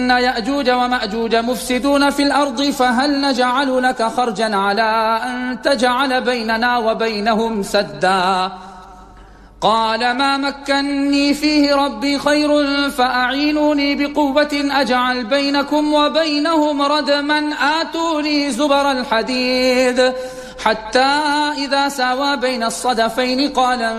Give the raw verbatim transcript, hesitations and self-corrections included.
يأجوج ومأجوج مفسدون في الأرض فهل نجعل لك خرجا على أن تجعل بيننا وبينهم سدا قال ما مكني فيه ربي خير فأعينوني بقوة أجعل بينكم وبينهم ردما آتوني زبر الحديد حتى إذا ساوى بين الصدفين قال